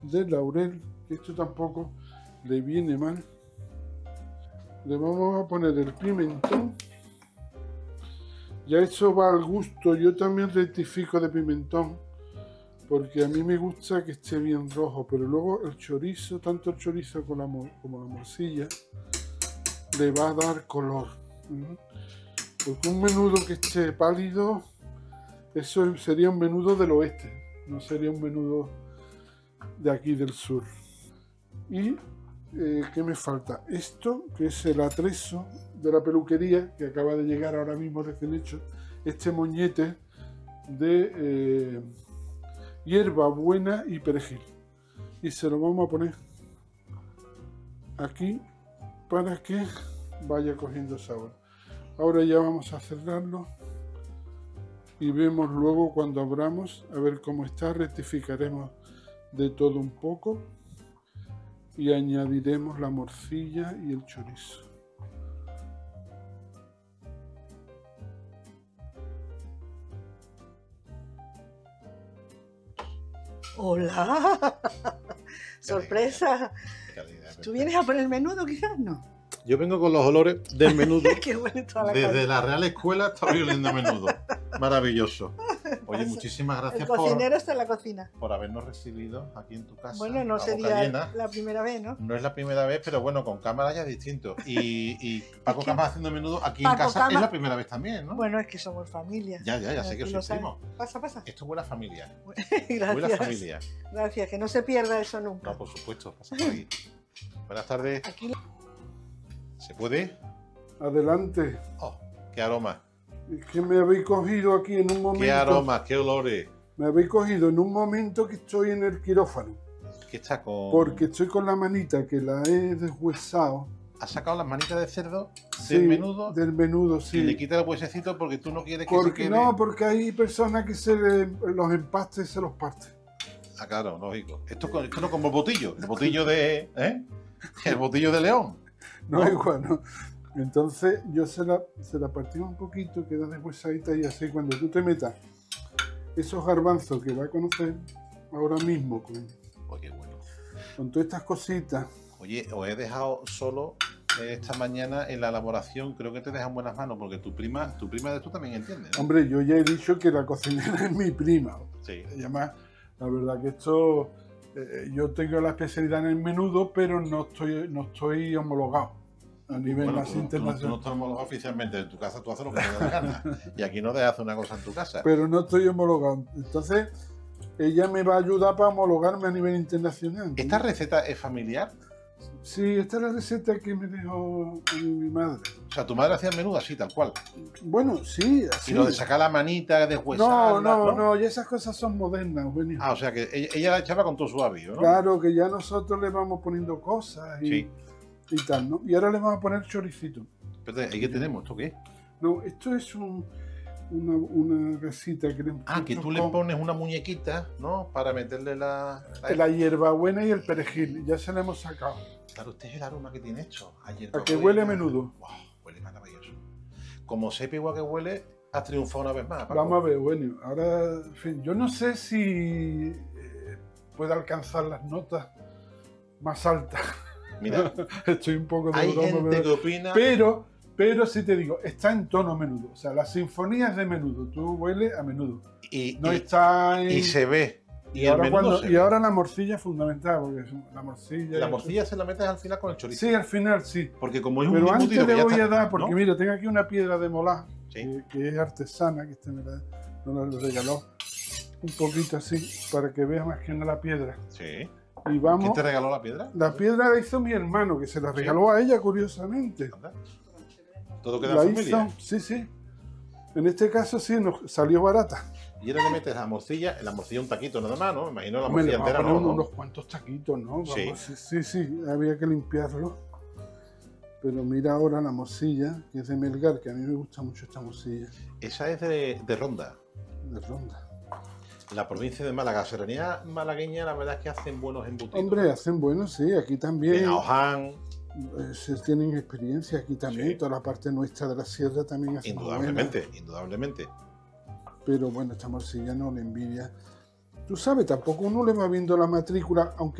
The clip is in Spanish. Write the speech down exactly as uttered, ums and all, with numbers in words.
de laurel, que esto tampoco le viene mal. Le vamos a poner el pimentón. Ya eso va al gusto. Yo también rectifico de pimentón, porque a mí me gusta que esté bien rojo, pero luego el chorizo, tanto el chorizo como la, como la morcilla, le va a dar color. ¿Mm? Porque un menudo que esté pálido, eso sería un menudo del oeste, no sería un menudo de aquí del sur. Y eh, ¿qué me falta? Esto, que es el atrezo de la peluquería, que acaba de llegar ahora mismo recién hecho, este moñete de eh, hierbabuena y perejil. Y se lo vamos a poner aquí para que vaya cogiendo sabor. Ahora ya vamos a cerrarlo y vemos luego cuando abramos a ver cómo está. Rectificaremos de todo un poco y añadiremos la morcilla y el chorizo. ¡Hola! ¡Sorpresa! ¿Tú vienes a poner el menudo quizás? No. Yo vengo con los olores del menudo. Qué bueno toda la Desde cosa. la Real Escuela estaba oliendo a menudo. Maravilloso. Oye, muchísimas gracias El cocinero por, está en la cocina. por habernos recibido aquí en tu casa. Bueno, no a boca sería llena. la primera vez, ¿no? No es la primera vez, pero bueno, con cámara ya es distinto. Y, y Paco Es que Camas haciendo menudo aquí Paco en casa Camas- es la primera vez también, ¿no? Bueno, es que somos familia. Ya, ya, ya sé Tú que lo soy sabes. primo. Pasa, pasa. Esto huele a familia. Huele a Gracias. familia. Gracias, que no se pierda eso nunca. No, por supuesto, pasa por aquí. Buenas tardes. Aquí ¿Se puede? Adelante. Oh, qué aroma. Es que me habéis cogido aquí en un momento. Qué aromas, qué olores. Me habéis cogido en un momento que estoy en el quirófano. ¿Qué está con...? Porque estoy con la manita que la he deshuesado. ¿Has sacado las manitas de cerdo Sí, del menudo? Del menudo, Y sí. le quitas el huesecito porque tú no quieres que Porque se quede... no, porque hay personas que se le- los empastes se los parten. Ah, claro, lógico. Esto, es co- esto no es como el botillo. El botillo de... ¿eh? El botillo de león. No, ¿No? es igual, ¿no? Entonces yo se la, se la partimos un poquito, queda deshuesadita y así cuando tú te metas esos garbanzos que va a conocer ahora mismo con, Oye, bueno. con todas estas cositas. Oye, os he dejado solo eh, esta mañana en la elaboración. Creo que te dejan buenas manos porque tu prima, tu prima de tú también entiende, ¿no? Hombre, yo ya he dicho que la cocinera es mi prima. Sí. Y además, la verdad que esto, eh, yo tengo la especialidad en el menudo, pero no estoy, no estoy homologado a nivel Bueno, más tú, tú no- tú no internacional. estás homologado oficialmente. En tu casa tú haces lo que te da la gana. Y aquí no dejas hacer una cosa en tu casa. Pero no estoy homologado. Entonces, ella me va a ayudar para homologarme a nivel internacional. ¿Esta receta es familiar? Sí, esta es la receta que me dejó a mí mi madre. O sea, tu madre hacía el menudo así, tal cual. Bueno, sí, así. Y lo de sacar la manita, de No, no, no, y esas cosas son modernas, Eugenio. Ah, o sea que ella, ella la echaba con todo su avío, ¿no? Claro, que ya nosotros le vamos poniendo cosas y, Sí. y tal, ¿no? Y ahora le vamos a poner choricito. Espérate, ¿ahí qué tenemos? ¿Esto qué? No, esto es un, una, una gasita que le Ah, que tú le pones una muñequita, ¿no? Para meterle la... la- la hierbabuena y el perejil, ya se la hemos sacado. Claro, este es el aroma que tiene esto. Ayer A que huele a menudo. Wow, huele maravilloso. Como sepa igual que huele, has triunfado una vez más, Paco. Vamos a ver, bueno, ahora, en fin, yo no sé si eh, puede alcanzar las notas más altas. Mira, Estoy un poco de hay broma, gente pero- que opina... Pero, pero sí te digo, está en tono menudo. O sea, la sinfonía es de menudo. Tú hueles a menudo. Y, No y- está en... y se ve. Y, y el ahora, menudo cuando- se y ve. ahora la morcilla es fundamental, porque es la morcilla... La morcilla se la metes al final con el chorizo. Sí, al final sí. Porque como es un Pero antes embutido que le ya voy está- a dar, porque ¿no? mira, tengo aquí una piedra de molar, Sí. que, que es artesana, que este me la, nos la regaló un poquito así, para que veas más que nada la piedra. Sí. Y ¿Quién vamos... te regaló la piedra? La piedra la hizo mi hermano, que se la regaló a ella, curiosamente. Anda. Todo queda La en familia. hizo, sí, sí. En este caso sí, nos salió barata. Y ahora le metes la morcilla, en la morcilla un taquito nada más, ¿no? Me imagino la Hombre, le morcilla vamos a entera, poner ¿no? ¿no? unos cuantos taquitos, ¿no? Vamos, Sí. sí, sí, sí, había que limpiarlo. Pero mira ahora la morcilla, que es de Melgar, que a mí me gusta mucho esta morcilla, Esa es de, de Ronda, de Ronda. la provincia de Málaga. Serranía malagueña, la verdad es que hacen buenos embutidos. Hombre, hacen bueno, sí, aquí también. En Aoján, eh, se tienen experiencia aquí también, Sí. toda la parte nuestra de la sierra también hacen indudablemente, indudablemente. buena. Pero bueno, esta morcilla no le envidia Tú sabes, tampoco uno le va viendo la matrícula, aunque